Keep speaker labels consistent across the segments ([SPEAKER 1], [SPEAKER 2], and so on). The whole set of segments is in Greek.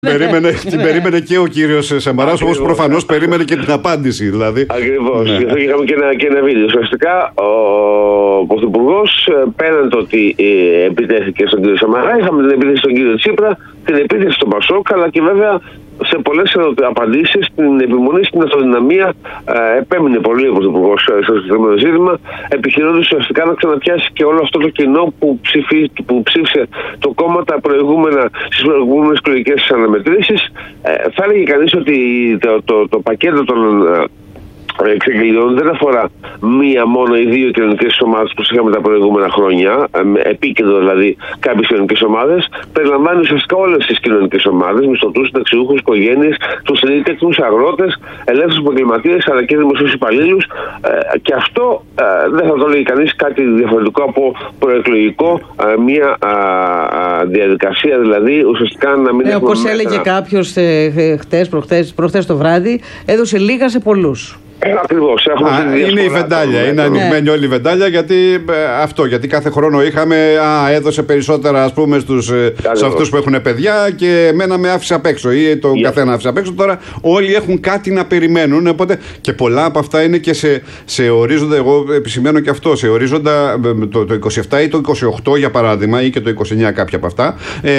[SPEAKER 1] Την περίμενε και ο κύριος Σαμαράς, όπως προφανώς περίμενε και την απάντηση. Δηλαδή.
[SPEAKER 2] Ακριβώς. Ναι. Γι' αυτό είχαμε και ένα βίντεο. Ουσιαστικά ο Πρωθυπουργός, πέραν το ότι επιτέθηκε στον κύριο Σαμαρά, είχαμε την επίθεση στον κύριο Τσίπρα, την επίθεση στον Πασόκ, αλλά και βέβαια σε πολλές απαντήσεις την επιμονή στην αυτοδυναμία. Επέμεινε πολύ ο Πρωθυπουργός στο συγκεκριμένο ζήτημα, επιχειρώντας ουσιαστικά να ξαναπιάσει και όλο αυτό το κοινό που ψήφισε το κόμμα στις προηγούμενες εκλογικές αναμετρήσεις. Θα έλεγε κανείς ότι το πακέτο των εξαγγελιών δεν αφορά μία μόνο ή δύο κοινωνικές ομάδες που είχαμε τα προηγούμενα χρόνια, επίκεντρο δηλαδή κάποιες κοινωνικές ομάδες, περιλαμβάνει ουσιαστικά όλες τις κοινωνικές ομάδες, μισθωτούς, συνταξιούχους, οικογένειες, τους ενήλικες, αγρότες, ελεύθερους επαγγελματίες αλλά και δημοσίους υπαλλήλους. Και αυτό δεν θα το λέει κανείς κάτι διαφορετικό από προεκλογικό, μία διαδικασία δηλαδή ουσιαστικά να μην έχουμε.
[SPEAKER 3] Όπως έλεγε κάποιος προχθές το βράδυ, έδωσε λίγα σε πολλούς.
[SPEAKER 2] Ακριβώς.
[SPEAKER 1] Είναι η βεντάλια. Είναι ανοιγμένη όλη η βεντάλια γιατί κάθε χρόνο είχαμε έδωσε περισσότερα ας πούμε σε αυτούς που έχουν παιδιά και εμένα με άφησε απ' έξω ή τον καθένα άφησε απ' έξω. Τώρα όλοι έχουν κάτι να περιμένουν, οπότε και πολλά από αυτά είναι και σε ορίζοντα, εγώ επισημαίνω και αυτό, σε ορίζοντα το 27 ή το 28 για παράδειγμα ή και το 29 κάποια από αυτά,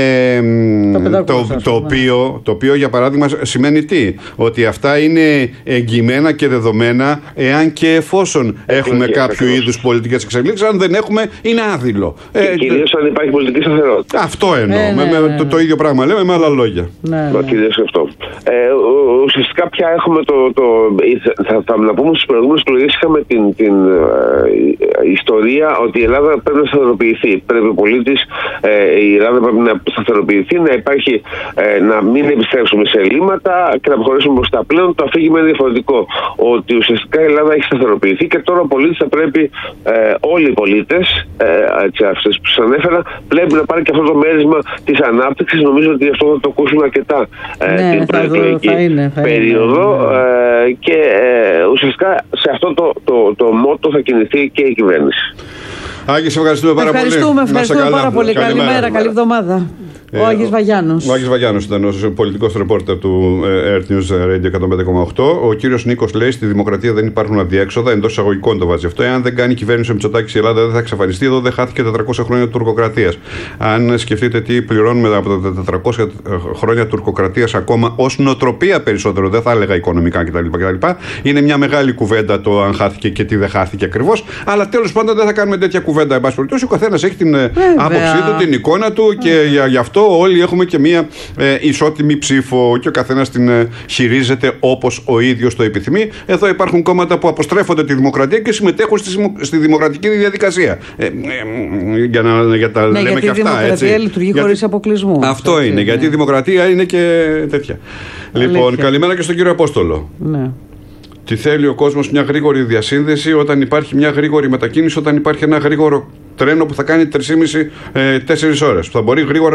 [SPEAKER 1] το οποίο για παράδειγμα σημαίνει τι? Ότι αυτά είναι εγγυημένα και δεδομένα εάν και εφόσον έχουμε κάποιο είδους πολιτικές εξελίξεις. Αν δεν έχουμε, είναι άδειλο.
[SPEAKER 2] Κυρίως αν υπάρχει πολιτική σταθερότητα.
[SPEAKER 1] Αυτό εννοώ. Το ίδιο πράγμα λέμε με άλλα λόγια.
[SPEAKER 2] Κυρίως αυτό. Ουσιαστικά πια έχουμε θα να πούμε στις προηγούμενες εκλογές είχαμε την ιστορία ότι η Ελλάδα πρέπει να σταθεροποιηθεί. Πρέπει ο πολίτης, η Ελλάδα πρέπει να σταθεροποιηθεί, να υπάρχει, να μην επιστρέψουμε σε ελλείμματα και να προχωρήσουμε προς τα πλέον. Το αφήγημα είναι διαφορετικό. Ότι ουσιαστικά η Ελλάδα έχει σταθεροποιηθεί και τώρα ο πολίτης θα πρέπει, όλοι οι πολίτες, αυτές που σας ανέφερα, πρέπει να πάρει και αυτό το μέρισμα της ανάπτυξης. Νομίζω ότι αυτό θα το ακούσουμε αρκετά την προεκλογική περίοδο και ουσιαστικά σε αυτό το μότο θα κινηθεί και η κυβέρνηση.
[SPEAKER 1] Άγγι, σε ευχαριστούμε πάρα πολύ.
[SPEAKER 3] Ευχαριστούμε πάρα πολύ. Καλημέρα, καλή εβδομάδα. Ο Άγγις Βαγιάννος.
[SPEAKER 1] Ο Άγγις Βαγιάννος ήταν ο πολιτικός ρεπόρτερ του Earth News Radio 105,8. Ο κύριος Νίκος λέει: στη δημοκρατία δεν υπάρχουν αδιέξοδα, εντός εισαγωγικών το βάζει αυτό. Εάν δεν κάνει κυβέρνηση ο Μητσοτάκης, η Ελλάδα δεν θα εξαφανιστεί. Εδώ δεν χάθηκε 400 χρόνια τουρκοκρατίας. Αν σκεφτείτε τι πληρώνουμε από τα 400 χρόνια τουρκοκρατίας ακόμα ως νοοτροπία περισσότερο, δεν θα έλεγα οικονομικά κτλ. Είναι μια μεγάλη κουβέντα το αν χάθηκε και τι δεν χάθηκε ακριβώς. Αλλά τέλος πάντων δεν θα κάνουμε τέτοια κουβέντα. Εν πάση περιπτώσει, ο καθένας έχει την άποψή του, την εικόνα του και γι' αυτό όλοι έχουμε και μία ισότιμη ψήφο και ο καθένας την χειρίζεται όπως ο ίδιος το επιθυμεί. Εδώ υπάρχουν κόμματα που αποστρέφονται τη δημοκρατία και συμμετέχουν στη δημοκρατική διαδικασία. Για να λέμε και αυτά.
[SPEAKER 3] Γιατί η δημοκρατία λειτουργεί χωρίς αποκλεισμού.
[SPEAKER 1] Αυτό είναι, γιατί η δημοκρατία είναι και τέτοια. Λοιπόν, καλημέρα και στον κύριο Απόστολο.
[SPEAKER 3] Ναι.
[SPEAKER 1] Τι θέλει ο κόσμος? Μια γρήγορη διασύνδεση, όταν υπάρχει μια γρήγορη μετακίνηση, όταν υπάρχει ένα γρήγορο τρένο που θα κάνει 3,5-4 ώρες, που θα μπορεί γρήγορα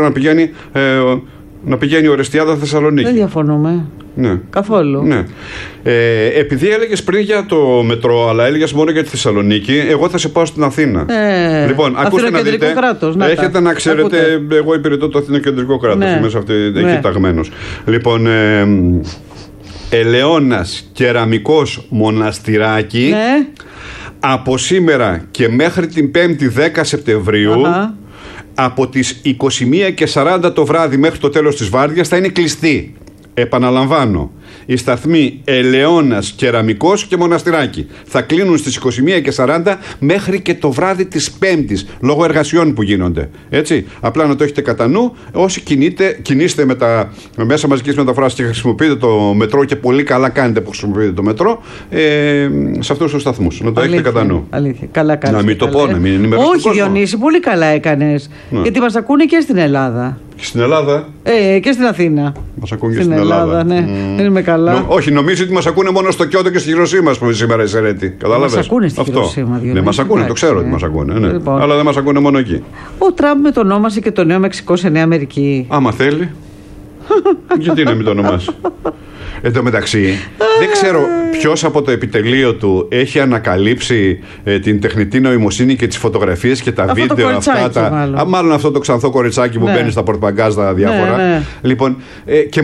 [SPEAKER 1] να πηγαίνει Ορεστιάδα Θεσσαλονίκη.
[SPEAKER 3] Δεν διαφωνούμε.
[SPEAKER 1] Ναι.
[SPEAKER 3] Καθόλου.
[SPEAKER 1] Ναι. Επειδή έλεγες πριν για το μετρό, αλλά έλεγες μόνο για τη Θεσσαλονίκη, εγώ θα σε πάω στην Αθήνα. Λοιπόν, ακούστε να δείτε.
[SPEAKER 3] Κράτος,
[SPEAKER 1] έχετε να ξέρετε, εγώ υπηρετώ το Αθηνοκεντρικό κράτος. Ναι. Μέσα εκεί ταγμένος. Λοιπόν. Ελαιώνας Κεραμικός Μοναστηράκι, ναι. Από σήμερα και μέχρι την 5η 10 Σεπτεμβρίου, από τις 21:40 το βράδυ μέχρι το τέλος της βάρδιας θα είναι κλειστή. Επαναλαμβάνω, οι σταθμοί Ελαιώνας, Κεραμικός και Μοναστηράκι θα κλείνουν στις 21:40 μέχρι και το βράδυ της Πέμπτης, λόγω εργασιών που γίνονται. Έτσι, απλά να το έχετε κατά νου. Όσοι κινείστε με τα μέσα μαζικής μεταφοράς και χρησιμοποιείτε το μετρό, και πολύ καλά κάνετε που χρησιμοποιείτε το μετρό, σε αυτούς τους σταθμούς. Να το έχετε κατά νου.
[SPEAKER 3] Αλήθεια. Καλά κάνεις.
[SPEAKER 1] Να μην το πω, να μην ενημερώσω.
[SPEAKER 3] Όχι, Διονύση, πολύ καλά έκανες. Ναι. Γιατί μας ακούνε και στην Ελλάδα.
[SPEAKER 1] Και στην Ελλάδα.
[SPEAKER 3] Και στην Αθήνα.
[SPEAKER 1] Μας ακούν και στην Ελλάδα.
[SPEAKER 3] Ναι. Δεν είμαι καλά.
[SPEAKER 1] Όχι, νομίζω ότι μας ακούνε μόνο στο Κιώτο και στη Χειροσύμα που σήμερα εισαιρέτη. Κατάλαβες?
[SPEAKER 3] Μας ακούνε στη Χειροσύμα.
[SPEAKER 1] Ναι, μας ακούνε, το ξέρω ότι μας ακούνε. Ναι. Λοιπόν. Αλλά δεν μας ακούνε μόνο εκεί.
[SPEAKER 3] Ο Τραμπ με το ονόμασε και το Νέο Μεξικό σε Νέα Αμερική.
[SPEAKER 1] Άμα θέλει. Γιατί να μην το ονομάσει? Εν τω μεταξύ, δεν ξέρω ποιος από το επιτελείο του έχει ανακαλύψει την τεχνητή νοημοσύνη και τις φωτογραφίες και τα
[SPEAKER 3] αυτό
[SPEAKER 1] βίντεο αυτά. Μάλλον αυτό το ξανθό κοριτσάκι που μπαίνει στα πορτμπαγκάζ τα διάφορα.
[SPEAKER 3] Ναι.
[SPEAKER 1] Λοιπόν, και